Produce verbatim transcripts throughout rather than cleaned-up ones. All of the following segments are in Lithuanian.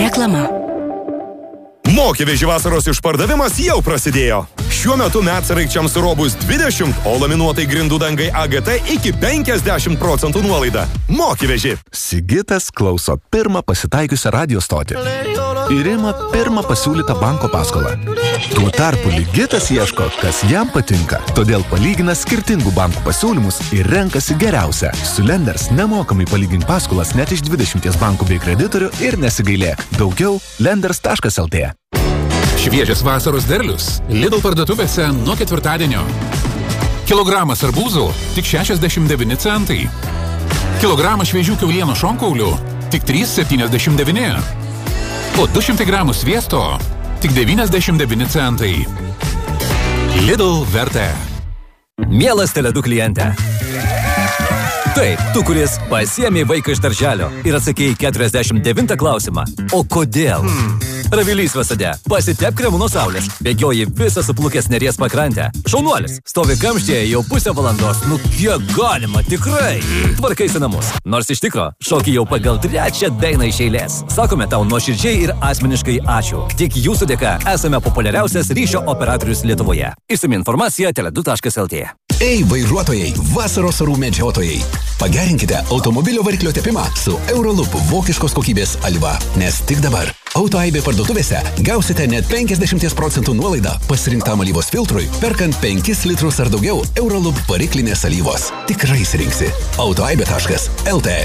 Reklama. Mokyveži vasaros išpardavimas jau prasidėjo. Šiuo metu medsraigčiams Robus dvidešimt, o laminuotai grindų dangai A G T iki penkiasdešimt procentų nuolaida. Mokyveži. Sigitas klauso pirmą pasitaikiusią radio stotį. Ir ima pirmą pasiūlytą banko paskolą. Tuo tarpu Ligitas ieško, kas jam patinka. Todėl palygina skirtingų bankų pasiūlymus ir renkasi geriausią. Su Lenders nemokamai palygink paskolas net iš dvidešimties bankų bei kreditorių ir nesigailėk. Daugiau lenders taškas el tė. Šviežias vasaros derlius Lidl parduotuvėse nuo ketvirtadienio. Kilogramas arbūzų tik šešiasdešimt devyni centai. Kilogramas šviežių kiaulieno šonkaulių tik trys septyniasdešimt devyni. O du šimtai gramų sviesto tik devyniasdešimt devyni centai. Lidl vertė. Mielas Tele du kliente. Taip, tu, kuris pasiėmė vaiką iš darželio ir atsakėjai keturiasdešimt devintą klausimą. O kodėl? Hmm. Ravilys Vasade. Pasitep kremu nuo saulės. Bėgioji visą suplukęs Neries pakrantę. Šaunuolis. Stovi kamštyje jau pusę valandos. Nu kiek galima, tikrai. Tvarkaisi namus. Nors iš tikro, šoki jau pagal trečią dainą iš eilės. Sakome tau nuoširdžiai ir asmeniškai ačiū. Tik jūsų dėka esame populiariausias ryšio operatorius Lietuvoje. Išsami informacija tele du taškas el tė. Ei, vairuotojai, vasaros orų medžiotojai. Pagerinkite automobilio variklio tepimą su Eurolup vokiškos kokybės alyva. Nes tik dabar Autoaibė parduotuvėse gausite net penkiasdešimt procentų nuolaidą pasirinktam alyvos filtrui, perkant penkis litrus ar daugiau Eurolup variklinės alyvos. Tikrai rinksi. autoaibė taškas el tė.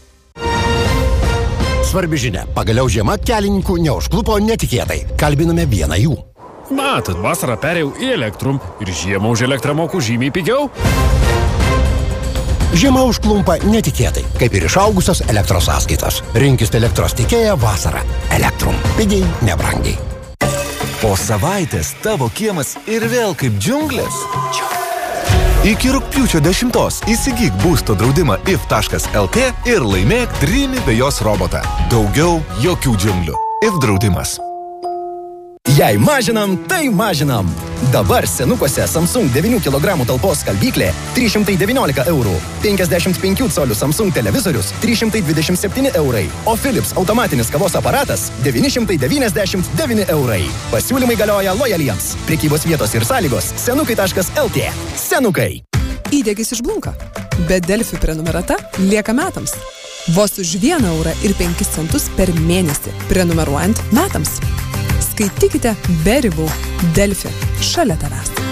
Svarbi žinia. Pagaliau žiema kelininkų neužklupo netikėtai. Kalbiname vieną jų. Matot, vasarą perėjau į Elektrum ir žiemą už elektrą moku žymiai pigiau. Žiema užklumpa netikėtai, kaip ir išaugusios elektros sąskaitos. Rinkis elektros tiekėją vasarą. Elektrum. Pigiai, nebrangiai. Po savaitės tavo kiemas ir vėl kaip džiunglės. Iki rugpjūčio dešimtos įsigyk būsto draudimą if taškas el tė ir laimėk Dreamy vejos robotą. Daugiau jokių džiunglių. If draudimas. Jei mažinam, tai mažinam. Dabar senukuose Samsung devynių kilogramų talpos skalbyklė trys šimtai devyniolika eurų. penkiasdešimt penkių colių Samsung televizorius trys šimtai dvidešimt septyni eurai. O Philips automatinis kavos aparatas devyni šimtai devyniasdešimt devyni eurai. Pasiūlymai galioja lojaliems. Prekybos vietos ir sąlygos senukai taškas el tė. Senukai. Įdegis išblunka, bet Delfi prenumerata lieka metams. Vos už vieną eurą ir penkis centus per mėnesį, prenumeruojant metams. Skaitykite be ribų. Delfi. Šalia tavęs.